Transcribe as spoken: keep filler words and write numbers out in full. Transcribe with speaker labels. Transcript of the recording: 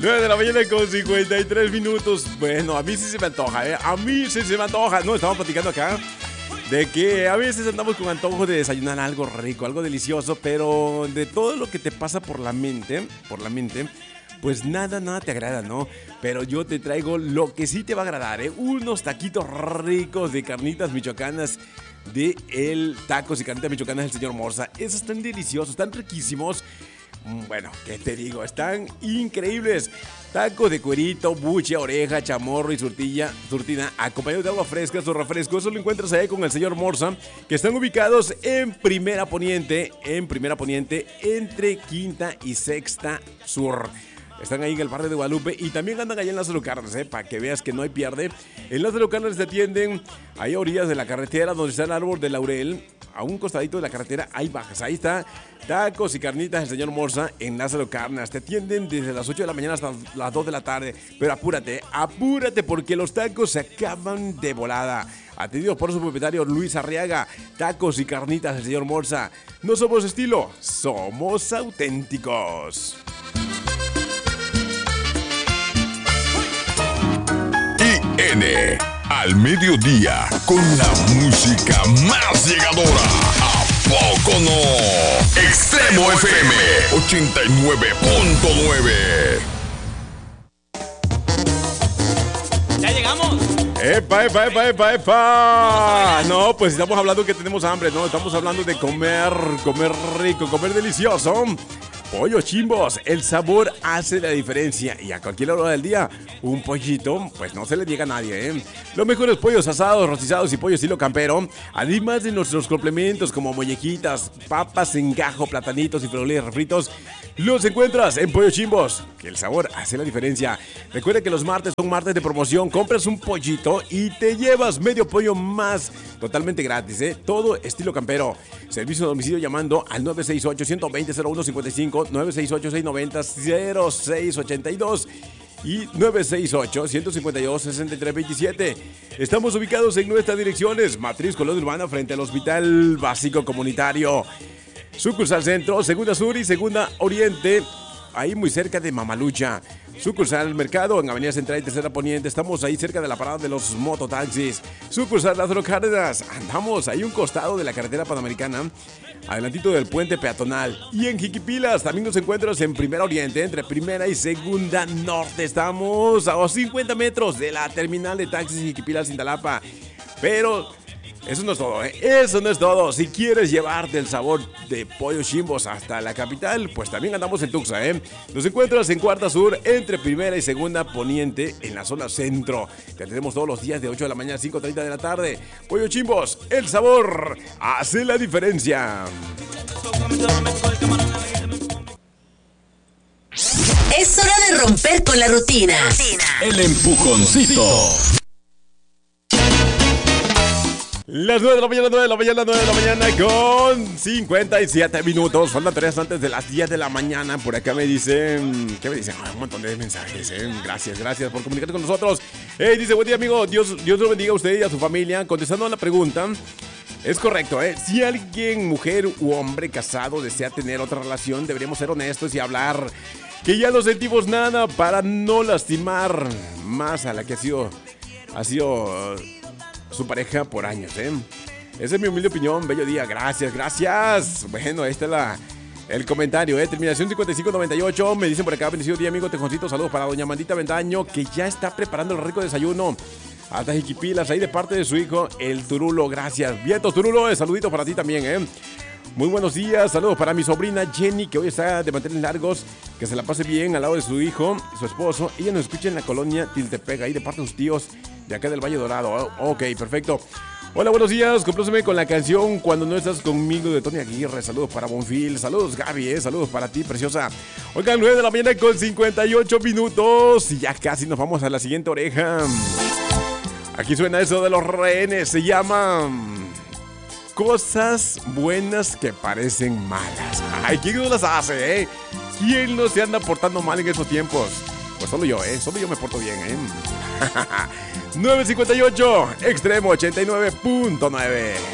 Speaker 1: nueve de la mañana con cincuenta y tres minutos. Bueno, a mí sí se me antoja, ¿eh? A mí sí se me antoja. No, estamos platicando acá de que a veces andamos con antojo de desayunar algo rico, algo delicioso, pero de todo lo que te pasa por la mente, por la mente, pues nada, nada te agrada, ¿no? Pero yo te traigo lo que sí te va a agradar, ¿eh? Unos taquitos ricos de carnitas michoacanas de el Tacos y Carnitas Michoacanas del señor Morza. Esos están deliciosos, están riquísimos. Bueno, ¿qué te digo? Están increíbles. Tacos de cuerito, buche, oreja, chamorro y surtilla, surtida, acompañado de agua fresca o refresco. Eso lo encuentras ahí con el señor Morza, que están ubicados en Primera Poniente, en Primera Poniente, entre Quinta y Sexta Sur. Están ahí en el barrio de Guadalupe y también andan allá en Lázaro Cárdenas, ¿eh? Para que veas que no hay pierde. En Lázaro Cárdenas te atienden ahí a orillas de la carretera donde está el árbol de laurel. A un costadito de la carretera hay bajas. Ahí está Tacos y Carnitas del señor Morza en Lázaro Cárdenas. Te atienden desde las ocho de la mañana hasta las dos de la tarde. Pero apúrate, apúrate porque los tacos se acaban de volada. Atendidos por su propietario Luis Arriaga. Tacos y Carnitas del señor Morza. No somos estilo, somos auténticos.
Speaker 2: N al mediodía con la música más llegadora. ¿A poco no? Extremo F M ochenta y nueve punto nueve.
Speaker 3: ¡Ya llegamos!
Speaker 1: ¡Epa, epa, epa, epa, epa! No, pues estamos hablando que tenemos hambre, ¿no? Estamos hablando de comer, comer rico, comer delicioso. Pollo Chimbos, el sabor hace la diferencia y a cualquier hora del día, un pollito, pues no se le niega a nadie, ¿eh? Los mejores pollos asados, rostizados y pollo estilo campero, además de nuestros complementos como mollejitas, papas en gajo, platanitos y frijoles refritos, los encuentras en Pollo Chimbos, que el sabor hace la diferencia. Recuerda que los martes son martes de promoción, compras un pollito y te llevas medio pollo más, totalmente gratis, ¿eh? Todo estilo campero. Servicio de domicilio llamando al nueve seis ocho, uno dos cero, cero uno cinco cinco, nueve seis ocho, seis nueve cero, cero seis ocho dos y nueve seis ocho, uno cinco dos, seis tres dos siete. Estamos ubicados en nuestras direcciones: Matriz Colonia Urbana frente al Hospital Básico Comunitario, sucursal Centro, Segunda Sur y Segunda Oriente, ahí muy cerca de Mamalucha. Sucursal Mercado en Avenida Central y Tercera Poniente. Estamos ahí cerca de la parada de los mototaxis. Sucursal Lázaro Cárdenas. Andamos ahí un costado de la carretera panamericana, adelantito del puente peatonal. Y en Jiquipilas también nos encuentras en Primera Oriente, entre Primera y Segunda Norte. Estamos a cincuenta metros de la terminal de taxis Jiquipilas, Cintalapa. Pero eso no es todo, ¿eh? Eso no es todo. Si quieres llevarte el sabor de Pollo Chimbos hasta la capital, pues también andamos en Tuxtla, ¿eh? Nos encuentras en Cuarta Sur, entre Primera y Segunda Poniente, en la zona centro. Te tenemos todos los días de ocho de la mañana a cinco treinta de la tarde. Pollo Chimbos, el sabor hace la diferencia.
Speaker 4: Es hora de romper con la rutina.
Speaker 2: El empujoncito.
Speaker 1: Las nueve de la mañana, nueve de la mañana, nueve de la mañana con cincuenta y siete minutos. Faltan tres antes de las diez de la mañana. Por acá me dicen, ¿qué me dicen? Ay, un montón de mensajes, ¿eh? Gracias, gracias por comunicarte con nosotros. Hey, dice, buen día, amigo. Dios, Dios lo bendiga a usted y a su familia. Contestando a la pregunta, es correcto, ¿eh? Si alguien, mujer u hombre casado, desea tener otra relación, deberíamos ser honestos y hablar que ya no sentimos nada para no lastimar más a la que ha sido, ha sido su pareja por años, ¿eh? Esa es mi humilde opinión. Bello día, gracias, gracias. Bueno, ahí está la, el comentario, ¿eh? Terminación cincuenta y cinco noventa y ocho. Me dicen por acá, bendecido día, amigo Tejoncito. Saludos para doña Mandita Ventaño, que ya está preparando el rico desayuno. Hasta Jiquipilas, ahí de parte de su hijo, el Turulo. Gracias. Vientos, Turulo, eh, saludito para ti también, ¿eh? Muy buenos días, saludos para mi sobrina Jenny, que hoy está de mantener largos, que se la pase bien al lado de su hijo, su esposo. Ella nos escucha en la colonia Tiltepec, ahí de parte de sus tíos de acá del Valle Dorado. Oh, ok, perfecto. Hola, buenos días, compláceme con la canción Cuando no estás conmigo de Tony Aguirre. Saludos para Bonfil, saludos Gaby, eh, saludos para ti, preciosa. Oigan, nueve de la mañana con cincuenta y ocho minutos y ya casi nos vamos a la siguiente oreja. Aquí suena eso de los rehenes, se llama Cosas buenas que parecen malas. Ay, ¿quién no las hace, eh? ¿Quién no se anda portando mal en estos tiempos? Pues solo yo, eh, solo yo me porto bien, eh. nueve cincuenta y ocho, Extremo ochenta y nueve punto nueve.